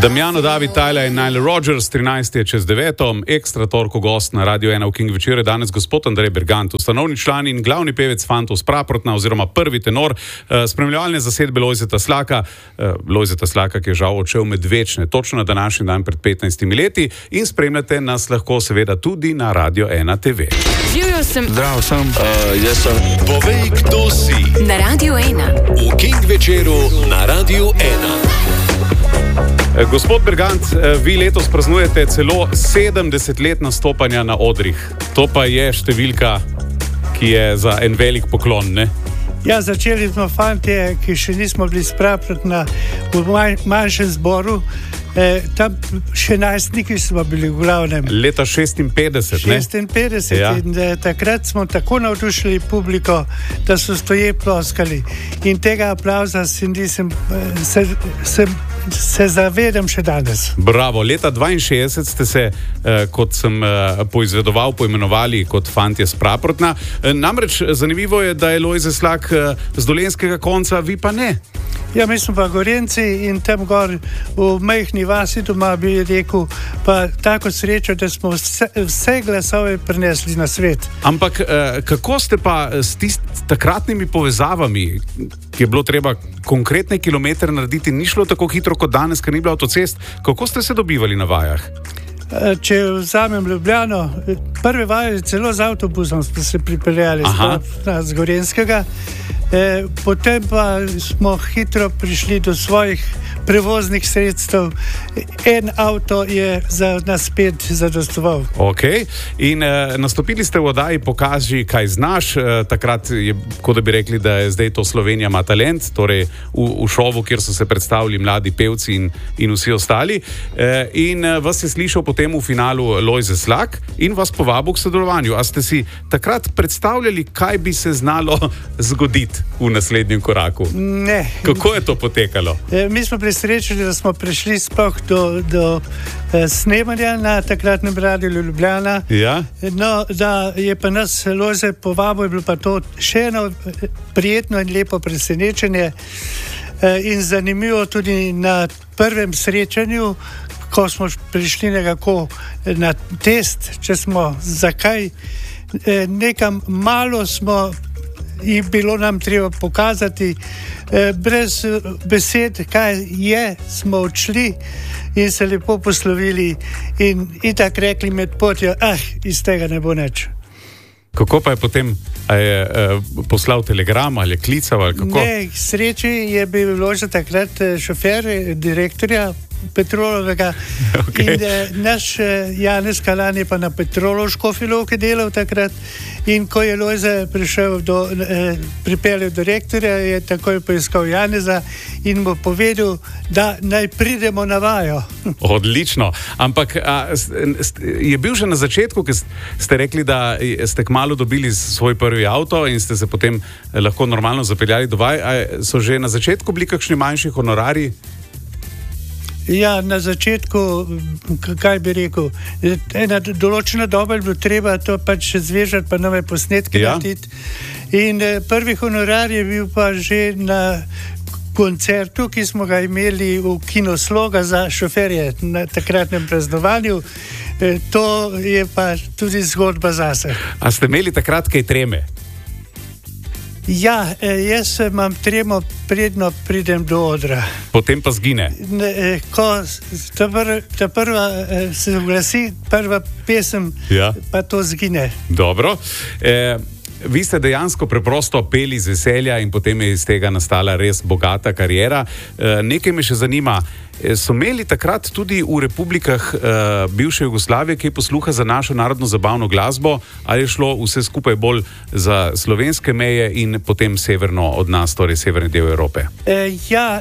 Damjano, David, Tyler in Nile Rodgers, 13 je čez 9, ekstra torko gost na Radio 1 v King večer je danes gospod Andrej Bergant, ustanovni član in glavni pevec Fantov s Praprotna oziroma prvi tenor spremljevalne zasedbe Lojzeta Slaka, ki je žal odšel med večne, točno na današnji dan pred 15 leti in spremljate nas lahko seveda tudi na Radio 1 TV. Živjo sem. Zdravo sem. Jaz sem. Povej, kdo si. Na Radio 1. V King večeru na Radio 1. Gospod Bergant, vi letos praznujete celo 70 let nastopanja na odrih. To pa je številka, ki je za en velik poklon, ne? Ja, začeli smo fantje, ki še nismo bili Praprotna v manjšem zboru. Tam še najstniki smo bili v glavnem. Leta 56, ne? 56, ja. In takrat smo tako navdušili publiko, da so stoje ploskali. In tega aplauza se zavedam še danes. Bravo, leta 62 ste se, kot sem poizvedoval, poimenovali kot Fantje s Praprotna. Namreč zanimivo je, da je Lojze Slak z dolenjskega konca, vi pa ne. Ja, mi smo pa Gorenci in tam gor v majhni vasi doma bi rekel, pa tako srečo, da smo vse glasove prinesli na svet. Ampak kako ste pa s takratnimi povezavami, ki je bilo treba konkretne kilometre narediti, ni šlo tako hitro kot danes, ker ni bilo avtocest, kako ste se dobivali na vajah? Če vzamem Ljubljano, prve vaje celo z avtobusom smo se pripeljali z Gorenjskega, potem pa smo hitro prišli do svojih prevoznih sredstev. En avto je za nas 5 zadostoval. Ok, in nastopili ste v oddaji Pokaži, kaj znaš. Takrat je, kot da bi rekli, da je zdaj to Slovenija ima talent, torej v šovu, kjer so se predstavili mladi pevci in vsi ostali. In vas je slišal potem v finalu Lojze Slak in vas povabil k sodelovanju. A ste si takrat predstavljali, kaj bi se znalo zgoditi v naslednjem koraku? Ne. Kako je to potekalo? Mi smo srečali, da smo prišli sploh do snemanja na takratnem Radiu Ljubljana. Ja? No, da je pa nas Lojze povabil, je bilo pa to še eno prijetno in lepo presenečenje in zanimivo tudi na prvem srečanju, ko smo prišli nekako na test, če smo zakaj nekam malo smo in bilo nam treba pokazati, brez besed, kaj je, smo odšli in se lepo poslovili in tako rekli med potjo, iz tega ne bo nič. Kako pa je potem, poslal telegram ali klical ali kako? Ne, k sreči je bilo že takrat šofer direktorja Petrolovega. Okay. In naš Janez Kalan je pa na Petrolu Škofjeloke delal takrat in ko je Lojze pripeljal direktorja, je takoj poiskal Janeza in mu povedal, da naj pridemo na vajo. Odlično, ampak je bil že na začetku, ker ste rekli, da ste kmalu dobili svoj prvi avto in ste se potem lahko normalno zapeljali do vaj, so že na začetku bili kakšni manjši honorarji? Ja, na začetku, kaj bi rekel, ena določena doba je bilo treba to pač zvežati, pa nove posnetke narediti. In prvi honorar je bil pa že na koncertu, ki smo ga imeli v Kino Sloga za šoferje na takratnem praznovanju. To je pa tudi zgodba zase. A ste imeli takrat kaj treme? Ja, jaz imam tremo predno pridem do odra. Potem pa zgine. Ko ta prva se oglasi, prva pesem, pa to zgine. Dobro. Vi ste dejansko preprosto peli z veselja in potem je iz tega nastala res bogata kariera. Nekaj me še zanima, so imeli takrat tudi v republikah bivše Jugoslavije kaj posluha za našo narodno zabavno glasbo, ali je šlo vse skupaj bolj za slovenske meje in potem severno od nas, torej severni del Evrope?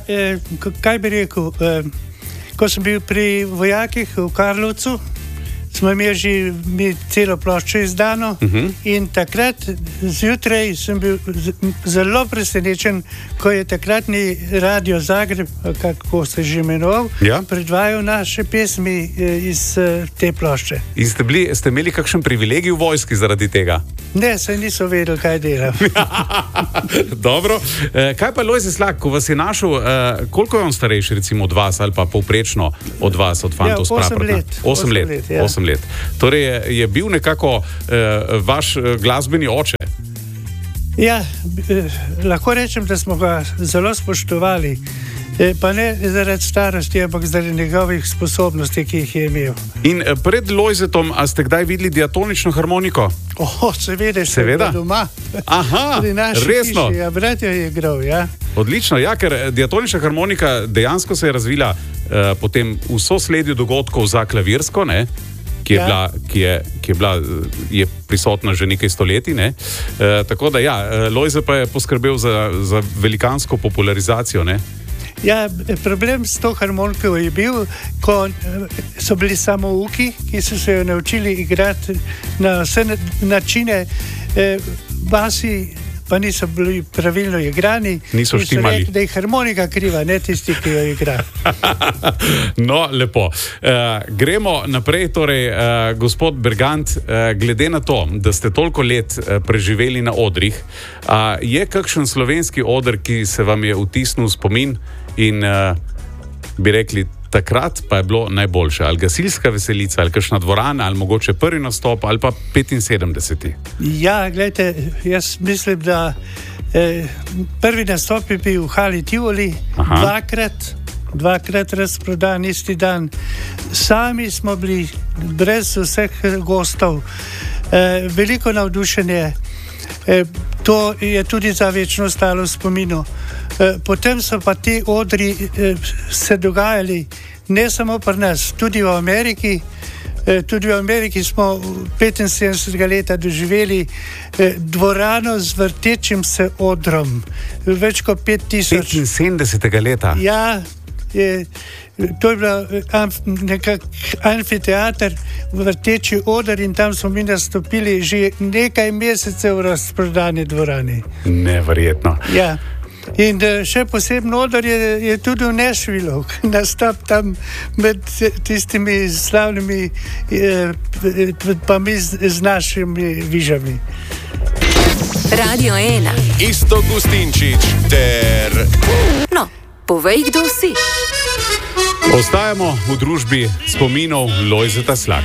Kaj bi rekel, ko sem bil pri vojakih v Karlovcu, smo imeli že celo ploščo izdano in takrat zjutraj sem bil zelo presenečen, ko je takratni Radio Zagreb, kako se že imenoval, predvajal naše pesmi iz te plošče. In ste imeli kakšen privilegij v vojski zaradi tega? Ne, saj niso vedeli, kaj delam. Dobro. Kaj pa Lojze Slak, ko vas je našel, koliko je on starejši recimo od vas ali pa povprečno od vas, od fantov s Praprotna? 8 let. Torej je bil nekako vaš glasbeni oče? Ja, lahko rečem, da smo ga zelo spoštovali. Pa ne zaradi starosti, ampak zaradi njegovih sposobnosti, ki jih je imel. In pred Lojzetom, a ste kdaj videli diatonično harmoniko? Seveda. Doma. Aha, resno? Hiši, brat jo je igral, ja. Odlično, ja, ker diatonična harmonika dejansko se je razvila potem v sosledju dogodkov za klavirsko, ne? Ki je prisotna že nekaj stoletij. Ne? Tako da ja, Lojze pa je poskrbel za velikansko popularizacijo, ne? Ja, problem s to harmoniko je bil, ko so bili samouki, ki so se jo naučili igrati na vse načine, basi pa niso bili pravilno igrani. Niso štimali. Rekli, da je harmonika kriva, ne tisti, ki jo igra. No, lepo. Gremo naprej, torej, gospod Bergant, glede na to, da ste toliko let preživeli na odrih, je kakšen slovenski oder, ki se vam je vtisnil v spomin in bi rekli, takrat pa je bilo najboljše? Ali gasilska veselica, ali kakšna dvorana, ali mogoče prvi nastop, ali pa 75. Ja, gledajte, jaz mislim, da prvi nastop je bil v Hali Tivoli, dvakrat razprodan isti dan. Sami smo bili brez vseh gostov, veliko navdušenje. To je tudi za večno ostalo v spominu. Potem so pa ti odri se dogajali ne samo pri nas, tudi v Ameriki. Tudi v Ameriki smo 75. leta doživeli dvorano z vrtečim se odrom. Več kot 5000. 75. leta? Ja, to je bil nekak amfiteater, vrteči oder in tam smo mi nastopili že nekaj mesecev v razprodani dvorani. Neverjetno. Ja. In še posebno oder je tudi v Nashvillu, nastop tam med tistimi slavnimi pa mi z našimi vižami. Radio 1. Iztok Gustinčič ter... No, povej, kdo si. Ostajamo v družbi spominov Lojzeta Slaka.